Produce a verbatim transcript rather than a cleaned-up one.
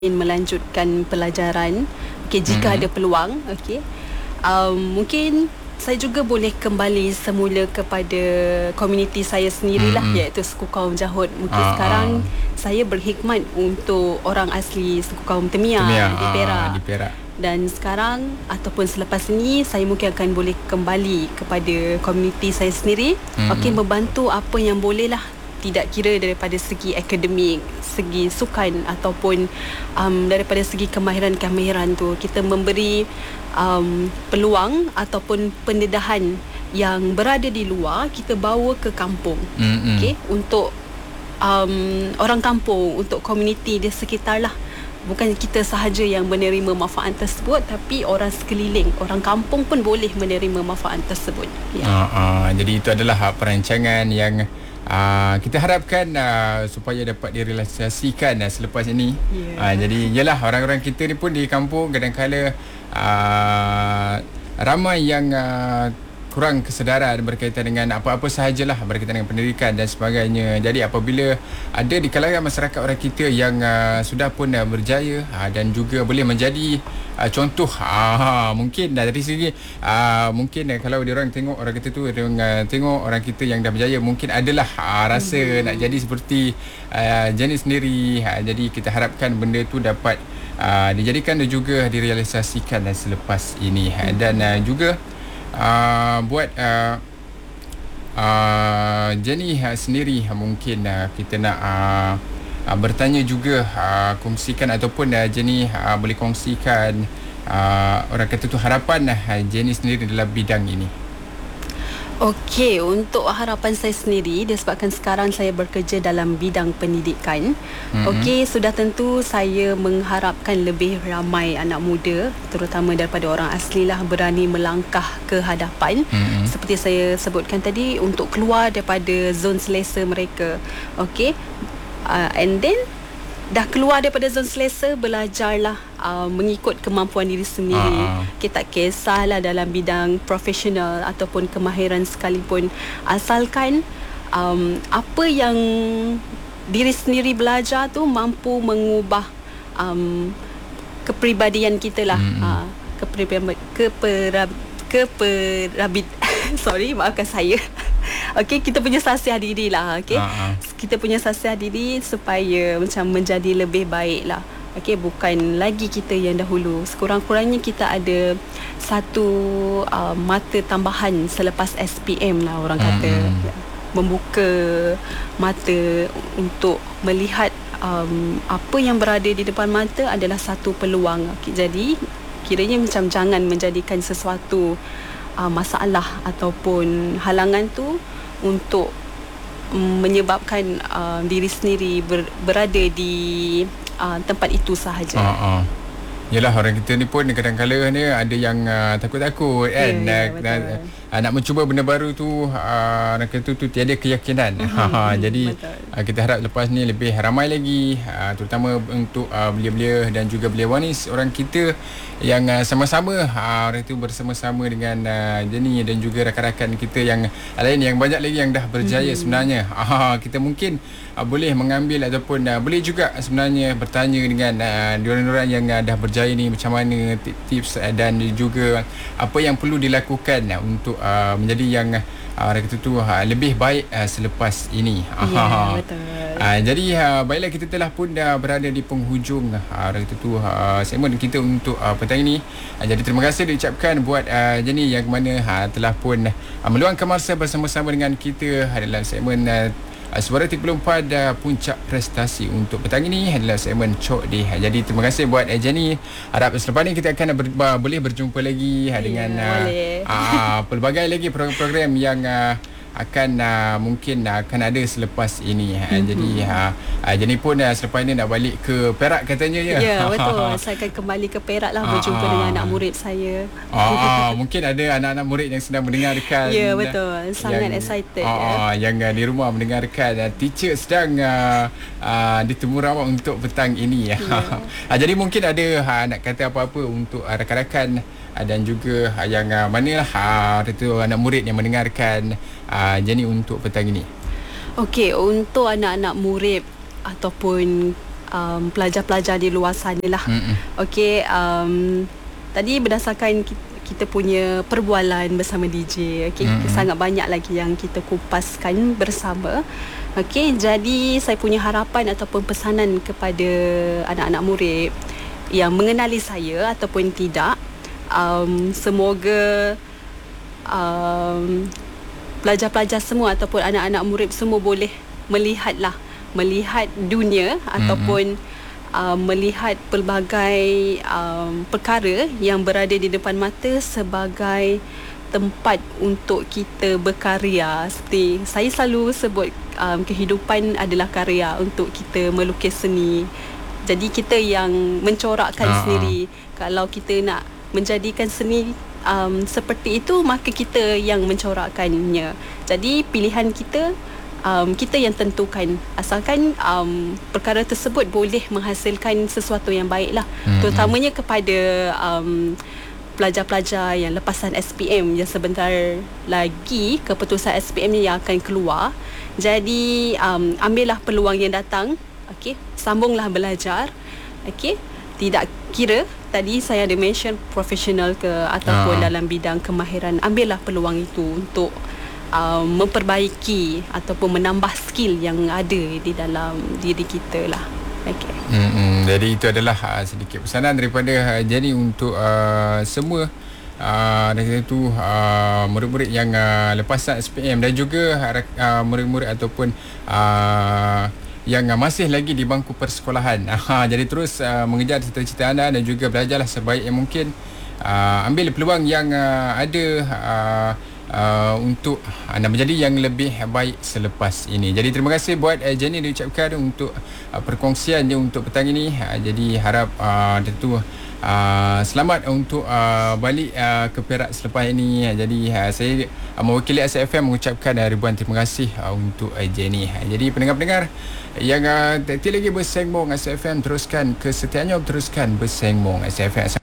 melanjutkan pelajaran, okay, jika mm-hmm. ada peluang, okay, um, mungkin saya juga boleh kembali semula kepada komuniti saya sendirilah, mm-hmm. iaitu suku kaum Jahut. Mungkin ah, sekarang ah. saya berkhidmat untuk orang asli suku kaum Temia, Temia di Perak. Ah, di Perak. Dan sekarang ataupun selepas ini saya mungkin akan boleh kembali kepada komuniti saya sendiri, mm-hmm. okay, membantu apa yang boleh lah. Tidak kira daripada segi akademik, segi sukan ataupun um, daripada segi kemahiran-kemahiran tu, kita memberi um, peluang ataupun pendedahan yang berada di luar, kita bawa ke kampung, mm-hmm. okay, untuk um, orang kampung, untuk komuniti di sekitar lah. Bukan kita sahaja yang menerima manfaat tersebut, tapi orang sekeliling, orang kampung pun boleh menerima manfaat tersebut. Ya. Uh, uh, jadi itu adalah perancangan yang Uh, kita harapkan uh, supaya dapat direalisasikan uh, selepas ini. Yeah. Uh, jadi yalah, orang-orang kita ni pun di kampung kadang-kala uh, ramai yang uh, kurang kesedaran berkaitan dengan apa-apa sahajalah berkaitan dengan pendidikan dan sebagainya. Jadi apabila ada di kalangan masyarakat orang kita yang uh, sudah pun uh, berjaya uh, dan juga boleh menjadi uh, contoh, uh, mungkin dari segi uh, mungkin uh, kalau dia orang tengok orang kita tu, dia orang uh, tengok orang kita yang dah berjaya, mungkin adalah uh, rasa hmm. nak jadi seperti uh, jenis sendiri. Uh, jadi kita harapkan benda tu dapat uh, dijadikan dan juga direalisasikan uh, selepas ini. Hmm. Dan uh, juga Uh, buat uh, uh, Jenny uh, sendiri uh, mungkin uh, kita nak uh, uh, bertanya juga, uh, kongsikan ataupun uh, Jenny uh, boleh kongsikan uh, orang kata tu harapan uh, Jenny sendiri dalam bidang ini. Okey, untuk harapan saya sendiri, disebabkan sekarang saya bekerja dalam bidang pendidikan, mm-hmm. okey, sudah tentu saya mengharapkan lebih ramai anak muda, terutama daripada orang asli lah, berani melangkah ke hadapan, mm-hmm. seperti saya sebutkan tadi, untuk keluar daripada zon selesa mereka. Okey, uh, and then dah keluar daripada zon selesa, belajarlah uh, mengikut kemampuan diri sendiri. Uh-huh. Kita tak kisahlah dalam bidang profesional ataupun kemahiran sekalipun, asalkan um, apa yang diri sendiri belajar tu mampu mengubah um, kepribadian kita lah. Mm-hmm. Uh, kepribadian keperab, keperabit sorry, maafkan saya. Okey, kita punya sasiah diri lah. Okey, uh-huh. kita punya sasiah diri supaya macam menjadi lebih baik lah. Okey, bukan lagi kita yang dahulu. Sekurang-kurangnya kita ada satu uh, mata tambahan selepas S P M lah, orang kata. Uh-huh. Membuka mata untuk melihat um, apa yang berada di depan mata adalah satu peluang. Okay, jadi kiranya macam jangan menjadikan sesuatu uh, masalah ataupun halangan tu untuk um, menyebabkan uh, diri sendiri ber, berada di uh, tempat itu sahaja. Uh-uh. Yalah, orang kita ni pun kadang-kadang ni ada yang uh, takut-takut kan, yeah, yeah, uh, uh, nak mencuba benda baru tu, uh, orang kata tu tiada keyakinan. Mm-hmm. Jadi uh, kita harap lepas ni lebih ramai lagi, uh, terutama untuk uh, belia-belia dan juga belia wanis orang kita yang uh, sama-sama uh, orang itu bersama-sama dengan uh, Jenny dan juga rakan-rakan kita yang lain yang banyak lagi yang dah berjaya. Mm-hmm. Sebenarnya uh, kita mungkin uh, boleh mengambil ataupun uh, boleh juga sebenarnya bertanya dengan uh, diorang-diorang yang uh, dah berjaya ni, macam mana tips dan juga apa yang perlu dilakukan untuk uh, menjadi yang uh, orang kata tu uh, lebih baik uh, selepas ini. Ya, betul. Uh, jadi uh, baiklah, kita telah pun dah berada di penghujung uh, orang kata tu uh, segmen kita untuk uh, petang ini. Uh, jadi terima kasih diucapkan buat uh, Jenny yang mana uh, telah pun uh, meluangkan masa bersama-sama dengan kita dalam segmen uh, Suara tiga puluh empat uh, Puncak Prestasi untuk petang ini adalah segmen Cok Deh. Jadi terima kasih buat uh, Jenny. Harap selepas ini kita akan ber, uh, boleh berjumpa lagi uh, dengan uh, uh, pelbagai lagi program-program yang uh, akan uh, mungkin uh, akan ada selepas ini. Mm-hmm. Jadi uh, uh, Jenny pun uh, selepas ini nak balik ke Perak katanya ya. Ya, betul. Saya akan kembali ke Perak lah, berjumpa uh, dengan anak murid saya. Uh, mungkin ada anak-anak murid yang sedang mendengarkan. Ya, betul. Sangat yang, excited uh, ya. Yang uh, di rumah mendengarkan uh, teacher sedang uh, uh, ditemu rawat untuk petang ini. Ya. uh, jadi mungkin ada uh, nak kata apa-apa untuk uh, rakan-rakan uh, dan juga uh, yang uh, manalah uh, itu anak murid yang mendengarkan uh, Jenny untuk petang ini. Okey, untuk anak-anak murid ataupun um, pelajar-pelajar di luar sana lah. Mm-hmm. Okey, um, tadi berdasarkan kita, kita punya perbualan bersama D J, okey, mm-hmm. sangat banyak lagi yang kita kupaskan bersama. Okey, jadi saya punya harapan ataupun pesanan kepada anak-anak murid yang mengenali saya ataupun tidak, um, semoga um, pelajar-pelajar semua ataupun anak-anak murid semua boleh melihatlah, melihat dunia mm-hmm. ataupun uh, melihat pelbagai um, perkara yang berada di depan mata sebagai tempat untuk kita berkarya. Seperti saya selalu sebut, um, kehidupan adalah karya untuk kita melukis seni. Jadi kita yang mencorakkan uh-huh. sendiri. Kalau kita nak menjadikan seni um, seperti itu, maka kita yang mencorakkannya. Jadi pilihan kita, um, kita yang tentukan. Asalkan um, perkara tersebut boleh menghasilkan sesuatu yang baik lah. Mm-hmm. Terutamanya kepada um, pelajar-pelajar yang lepasan S P M yang sebentar lagi keputusan S P M ni yang akan keluar. Jadi um, ambillah peluang yang datang. Okey, sambunglah belajar. Okey, tidak kira tadi saya ada mention profesional ke ataupun uh. dalam bidang kemahiran, ambillah peluang itu untuk um, memperbaiki ataupun menambah skill yang ada di dalam diri kita lah. Okey. Hmm, jadi itu adalah uh, sedikit pesanan daripada uh, Jenny untuk uh, semua uh, dan itu uh, murid-murid yang uh, lepasan S P M dan juga uh, murid-murid ataupun uh, yang uh, masih lagi di bangku persekolahan. Uh, jadi terus uh, mengejar cita-cita anda dan juga belajarlah sebaik yang mungkin. Uh, ambil peluang yang uh, ada uh, Uh, untuk anda menjadi yang lebih baik selepas ini. Jadi terima kasih buat uh, Jenny diucapkan untuk uh, perkongsian dia untuk petang ini. Uh, jadi harap uh, tentu uh, selamat untuk uh, balik uh, ke Perak selepas ini. Uh, jadi uh, saya uh, mewakili Asy F M mengucapkan uh, ribuan terima kasih uh, untuk uh, Jenny. Uh, jadi pendengar-pendengar yang uh, tak lagi bersembang Asy F M, teruskan kesetiaannya, teruskan bersembang Asy F M.